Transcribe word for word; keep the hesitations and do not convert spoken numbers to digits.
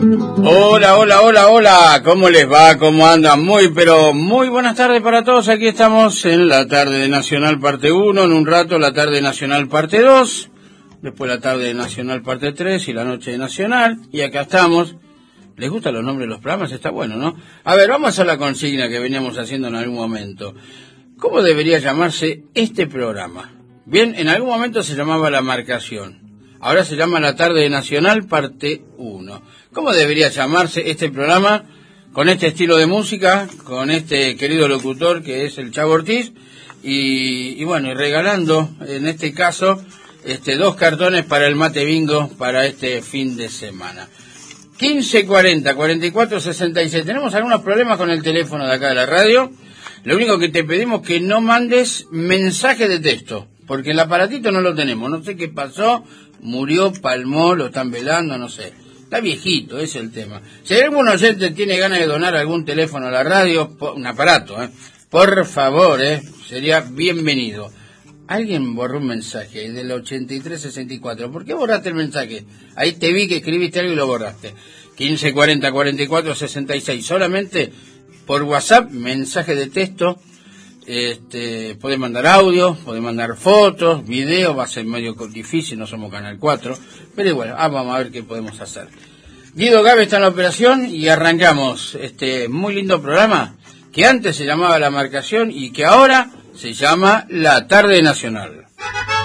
Hola, hola, hola, hola, ¿cómo les va? ¿Cómo andan? Muy, pero muy buenas tardes para todos. Aquí estamos en la tarde de Nacional parte uno, en un rato la tarde Nacional parte dos, después la tarde de Nacional parte tres y la noche de Nacional. Y acá estamos. ¿Les gustan los nombres de los programas? Está bueno, ¿no? A ver, vamos a la consigna que veníamos haciendo en algún momento. ¿Cómo debería llamarse este programa? Bien, en algún momento se llamaba La Marcación. Ahora se llama La Tarde Nacional parte uno. ¿Cómo debería llamarse este programa con este estilo de música, con este querido locutor que es el Chavo Ortiz? Y, y bueno, y regalando, en este caso, este dos cartones para el mate bingo para este fin de semana. quince cuarenta, cuarenta y cuatro, sesenta y seis. Tenemos algunos problemas con el teléfono de acá de la radio. Lo único que te pedimos es que no mandes mensaje de texto, porque el aparatito no lo tenemos. No sé qué pasó, murió, palmó, lo están velando, no sé. Está viejito, ese es el tema. Si algún oyente tiene ganas de donar algún teléfono a la radio, un aparato, ¿eh? Por favor, ¿eh? Sería bienvenido. Alguien borró un mensaje del ochenta y tres sesenta y cuatro. ¿Por qué borraste el mensaje? Ahí te vi que escribiste algo y lo borraste. quince cuarenta, cuarenta y cuatro, sesenta y seis. Solamente por WhatsApp, mensaje de texto. Este, podés mandar audio, podés mandar fotos, videos. Va a ser medio difícil, no somos Canal cuatro. Pero bueno, ah, vamos a ver qué podemos hacer. Guido Gabe está en la operación y arrancamos este muy lindo programa que antes se llamaba La Marcación y que ahora se llama La Tarde Nacional.